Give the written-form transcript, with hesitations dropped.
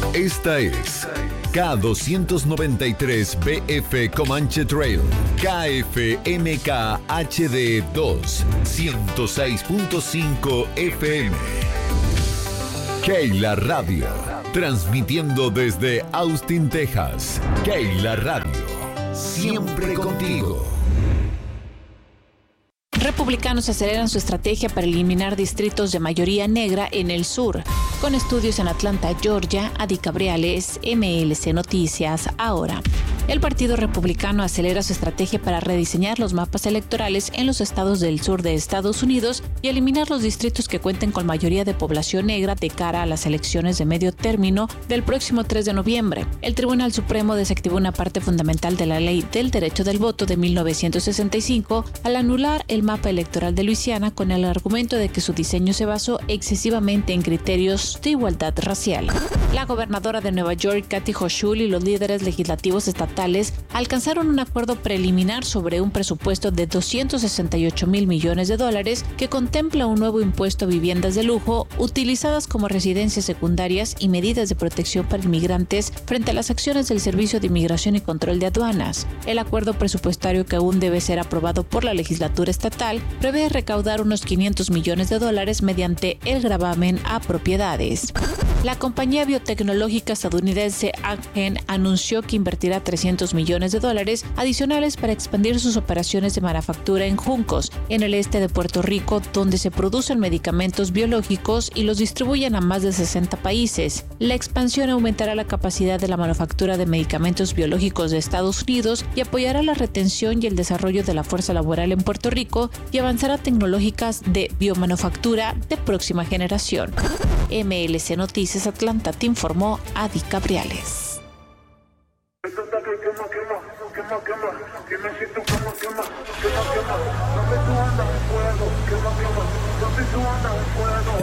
Esta es K293BF Comanche Trail, KFMK HD 2, 106.5 FM. Keila Radio, transmitiendo desde Austin, Texas. Keila Radio, siempre contigo. Republicanos aceleran su estrategia para eliminar distritos de mayoría negra en el sur. Con estudios en Atlanta, Georgia, Adi Cabriales, MLC Noticias, ahora. El Partido Republicano acelera su estrategia para rediseñar los mapas electorales en los estados del sur de Estados Unidos y eliminar los distritos que cuenten con mayoría de población negra de cara a las elecciones de medio término del próximo 3 de noviembre. El Tribunal Supremo desactivó una parte fundamental de la Ley del Derecho del Voto de 1965 al anular el mapa electoral de Luisiana con el argumento de que su diseño se basó excesivamente en criterios de igualdad racial. La gobernadora de Nueva York, Kathy Hochul, y los líderes legislativos estatales alcanzaron un acuerdo preliminar sobre un presupuesto de $268 mil millones que contempla un nuevo impuesto a viviendas de lujo utilizadas como residencias secundarias y medidas de protección para inmigrantes frente a las acciones del Servicio de Inmigración y Control de Aduanas. El acuerdo presupuestario, que aún debe ser aprobado por la legislatura estatal, prevé recaudar unos $500 millones mediante el gravamen a propiedades. La compañía biotecnológica estadounidense Amgen anunció que invertirá $300 millones adicionales para expandir sus operaciones de manufactura en Juncos, en el este de Puerto Rico, donde se producen medicamentos biológicos y los distribuyen a más de 60 países. La expansión aumentará la capacidad de la manufactura de medicamentos biológicos de Estados Unidos y apoyará la retención y el desarrollo de la fuerza laboral en Puerto Rico y avanzará tecnológicas de biomanufactura de próxima generación. MLC Noticias Atlanta, te informó Adi Cabriales.